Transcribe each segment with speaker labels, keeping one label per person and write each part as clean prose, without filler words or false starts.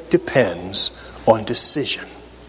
Speaker 1: depends on decision.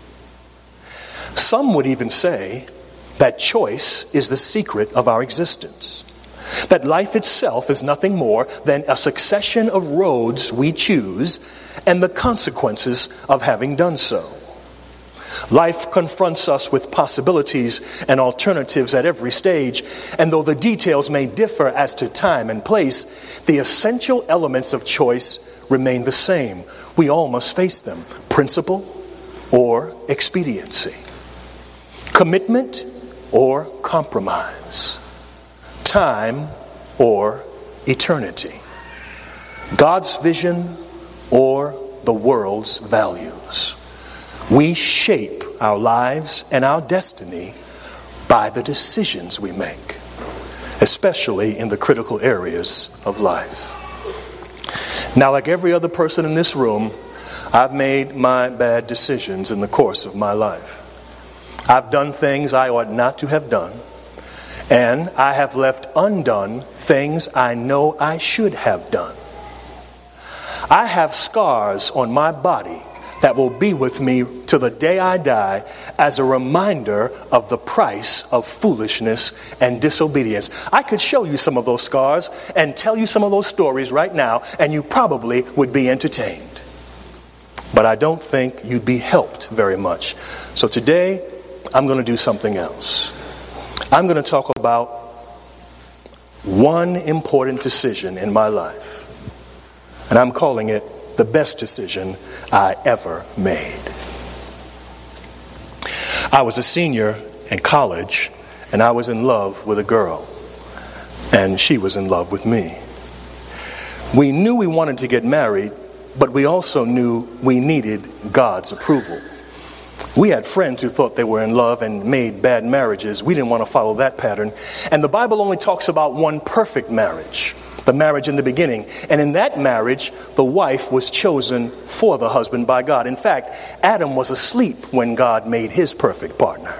Speaker 1: Some would even say that choice is the secret of our existence. That life itself is nothing more than a succession of roads we choose and the consequences of having done so. Life confronts us with possibilities and alternatives at every stage, and though the details may differ as to time and place, the essential elements of choice remain the same. We all must face them: principle or expediency, commitment or compromise, time or eternity, God's vision or the world's values. We shape our lives and our destiny by the decisions we make, especially in the critical areas of life. Now, like every other person in this room, I've made my bad decisions in the course of my life. I've done things I ought not to have done, and I have left undone things I know I should have done. I have scars on my body that will be with me to the day I die as a reminder of the price of foolishness and disobedience. I could show you some of those scars and tell you some of those stories right now, and you probably would be entertained. But I don't think you'd be helped very much. So today, I'm going to do something else. I'm going to talk about one important decision in my life. And I'm calling it the best decision I ever made. I was a senior in college, and I was in love with a girl, and she was in love with me. We knew we wanted to get married, but we also knew we needed God's approval. We had friends who thought they were in love and made bad marriages. We didn't want to follow that pattern. And the Bible only talks about one perfect marriage, the marriage in the beginning. And in that marriage, the wife was chosen for the husband by God. In fact, Adam was asleep when God made his perfect partner.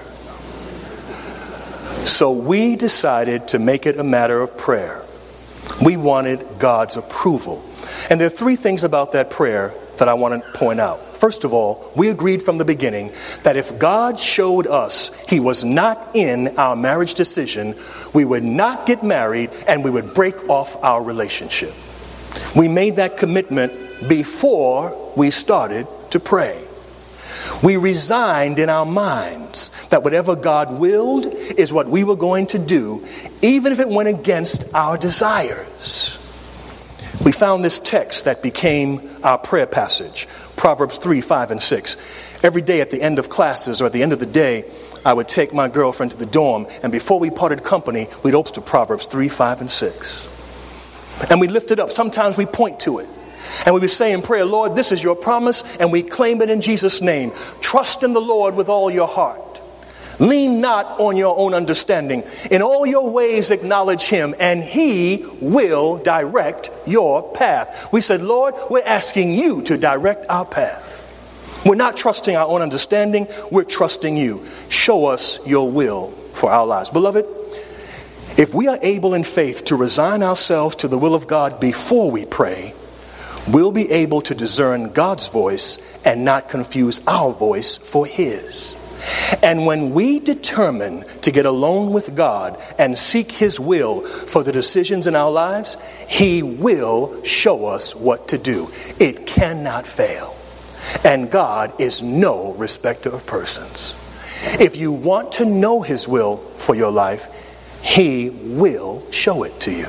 Speaker 1: So we decided to make it a matter of prayer. We wanted God's approval. And there are three things about that prayer that I want to point out. First of all, we agreed from the beginning that if God showed us He was not in our marriage decision, we would not get married and we would break off our relationship. We made that commitment before we started to pray. We resigned in our minds that whatever God willed is what we were going to do, even if it went against our desires. We found this text that became our prayer passage, Proverbs 3, 5, and 6. Every day at the end of classes or at the end of the day, I would take my girlfriend to the dorm, and before we parted company, we'd open to Proverbs 3, 5, and 6. And we lift it up. Sometimes we point to it. And we would say in prayer, Lord, this is your promise, and we claim it in Jesus' name. Trust in the Lord with all your heart. Lean not on your own understanding. In all your ways acknowledge Him, and He will direct your path. We said, Lord, we're asking you to direct our path. We're not trusting our own understanding. We're trusting you. Show us your will for our lives. Beloved, if we are able in faith to resign ourselves to the will of God before we pray, we'll be able to discern God's voice and not confuse our voice for His. And when we determine to get alone with God and seek His will for the decisions in our lives, He will show us what to do. It cannot fail. And God is no respecter of persons. If you want to know His will for your life, He will show it to you.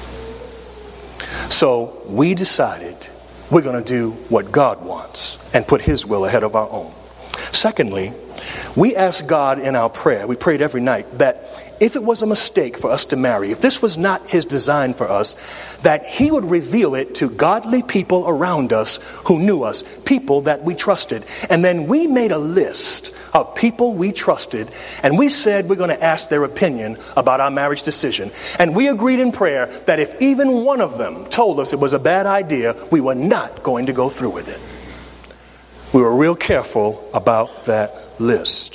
Speaker 1: So we decided we're going to do what God wants and put His will ahead of our own. Secondly, we asked God in our prayer, we prayed every night, that if it was a mistake for us to marry, if this was not His design for us, that He would reveal it to godly people around us who knew us, people that we trusted. And then we made a list of people we trusted, and we said we're going to ask their opinion about our marriage decision. And we agreed in prayer that if even one of them told us it was a bad idea, we were not going to go through with it. We were real careful about that list.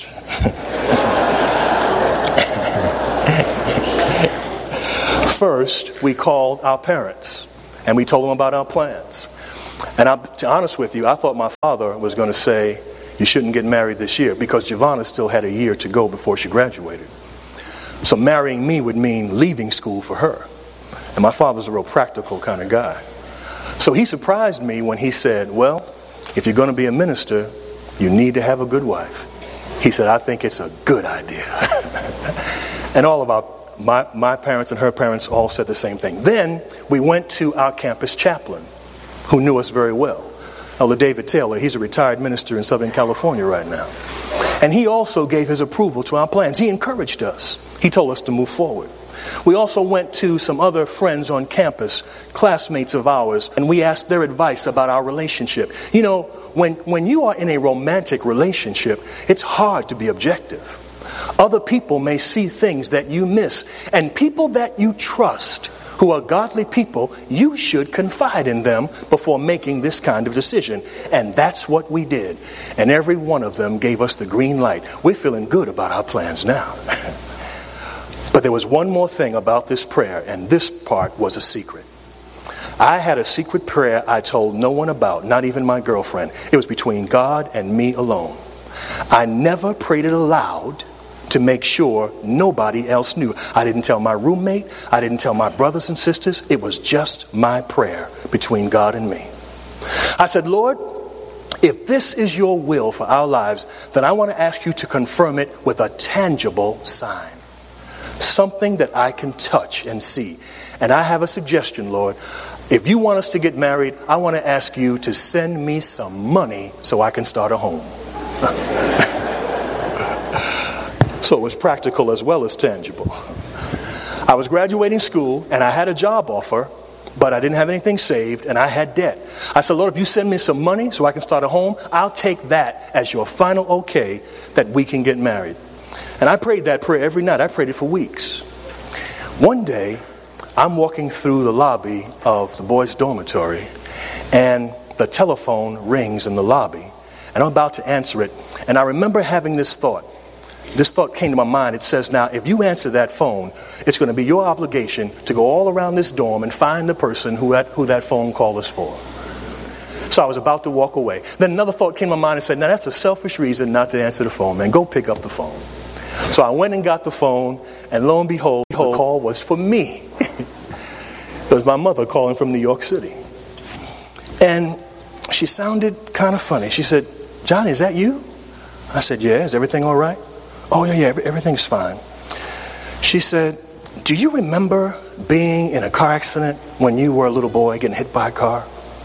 Speaker 1: First, we called our parents and we told them about our plans. And to be honest with you, I thought my father was going to say, you shouldn't get married this year, because Giovanna still had a year to go before she graduated. So marrying me would mean leaving school for her. And my father's a real practical kind of guy. So he surprised me when he said, well, if you're going to be a minister, you need to have a good wife. He said, I think it's a good idea. And all of my parents and her parents all said the same thing. Then we went to our campus chaplain, who knew us very well. Elder David Taylor, he's a retired minister in Southern California right now. And he also gave his approval to our plans. He encouraged us. He told us to move forward. We also went to some other friends on campus, classmates of ours, and we asked their advice about our relationship. You know, when you are in a romantic relationship, it's hard to be objective. Other people may see things that you miss. And people that you trust, who are godly people, you should confide in them before making this kind of decision. And that's what we did. And every one of them gave us the green light. We're feeling good about our plans now. But there was one more thing about this prayer, and this part was a secret. I had a secret prayer I told no one about, not even my girlfriend. It was between God and me alone. I never prayed it aloud to make sure nobody else knew. I didn't tell my roommate. I didn't tell my brothers and sisters. It was just my prayer between God and me. I said, Lord, if this is your will for our lives, then I want to ask you to confirm it with a tangible sign. Something that I can touch and see. And I have a suggestion, Lord. If you want us to get married, I want to ask you to send me some money so I can start a home. So it was practical as well as tangible. I was graduating school and I had a job offer, but I didn't have anything saved and I had debt. I said, Lord, if you send me some money so I can start a home, I'll take that as your final okay that we can get married. And I prayed that prayer every night. I prayed it for weeks. One day, I'm walking through the lobby of the boys' dormitory, and the telephone rings in the lobby, and I'm about to answer it. And I remember having this thought. This thought came to my mind. It says, now, if you answer that phone, it's going to be your obligation to go all around this dorm and find the person who that phone call was for. So I was about to walk away. Then another thought came to my mind and said, now, that's a selfish reason not to answer the phone, man. Go pick up the phone. So I went and got the phone, and lo and behold, the call was for me. It was my mother calling from New York City. And she sounded kind of funny. She said, Johnny, is that you? I said, yeah, is everything all right? Oh, yeah, everything's fine. She said, do you remember being in a car accident when you were a little boy getting hit by a car?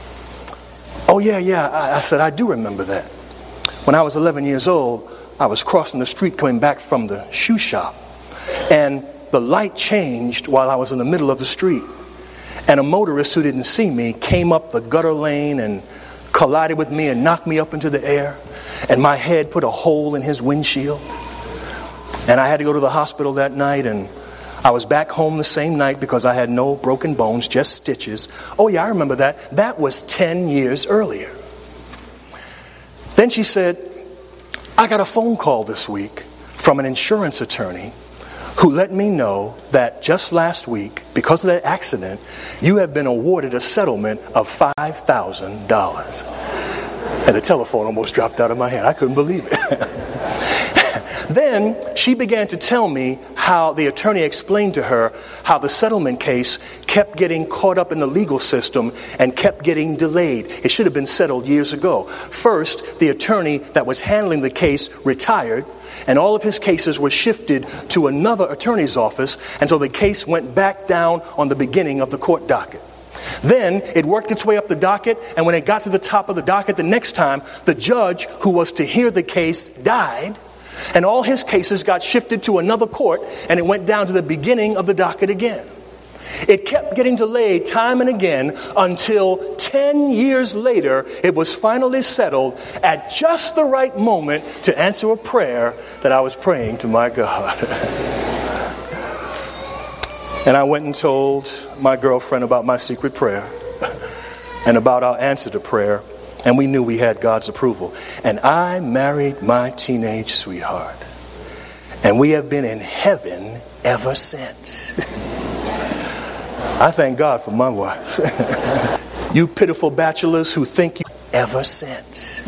Speaker 1: Oh, yeah. I said, I do remember that. When I was 11 years old, I was crossing the street coming back from the shoe shop, and the light changed while I was in the middle of the street. And a motorist who didn't see me came up the gutter lane and collided with me and knocked me up into the air. And my head put a hole in his windshield. And I had to go to the hospital that night, and I was back home the same night because I had no broken bones, just stitches. Oh yeah, I remember that. That was 10 years earlier. Then she said, I got a phone call this week from an insurance attorney who let me know that just last week, because of that accident, you have been awarded a settlement of $5,000. And the telephone almost dropped out of my hand. I couldn't believe it. Then she began to tell me how the attorney explained to her how the settlement case kept getting caught up in the legal system and kept getting delayed. It should have been settled years ago. First, the attorney that was handling the case retired, and all of his cases were shifted to another attorney's office, and so the case went back down on the beginning of the court docket. Then it worked its way up the docket, and when it got to the top of the docket the next time, the judge who was to hear the case died, and all his cases got shifted to another court, and it went down to the beginning of the docket again. It kept getting delayed time and again until 10 years later, it was finally settled at just the right moment to answer a prayer that I was praying to my God. And I went and told my girlfriend about my secret prayer and about our answer to prayer. And we knew we had God's approval. And I married my teenage sweetheart. And we have been in heaven ever since. I thank God for my wife. You pitiful bachelors who think you ever since.